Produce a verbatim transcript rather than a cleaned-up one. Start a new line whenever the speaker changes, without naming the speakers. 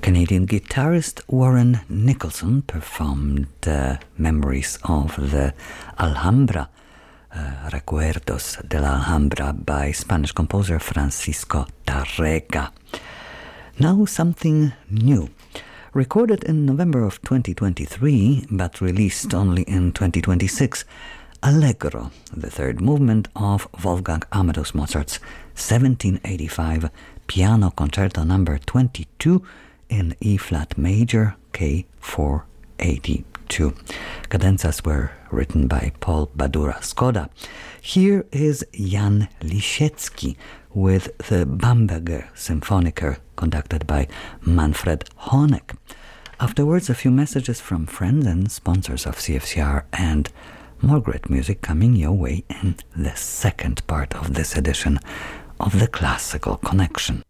Canadian guitarist Warren Nicholson performed uh, Memories of the Alhambra, uh, Recuerdos de la Alhambra by Spanish composer Francisco Tárrega. Now something new. Recorded in November of twenty twenty-three, but released only in twenty twenty-six, Allegro, the third movement of Wolfgang Amadeus Mozart's seventeen eighty-five Piano Concerto number twenty-two in E-flat major, K four eighty-two. Cadenzas were written by Paul Badura Skoda. Here is Jan Lisiecki with the Bamberger Symphoniker, conducted by Manfred Honeck. Afterwards, a few messages from friends and sponsors of C F C R, and more great music coming your way in the second part of this edition of the Classical Connection.